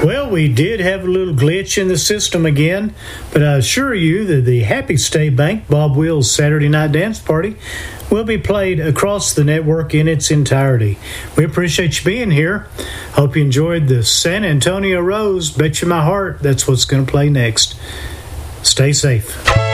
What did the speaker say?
Well, we did have a little glitch in the system again, but I assure you that the Happy State Bank Bob Wills Saturday Night Dance Party will be played across the network in its entirety. We appreciate you being here. Hope you enjoyed the San Antonio Rose. Bet you my heart that's what's going to play next. Stay safe.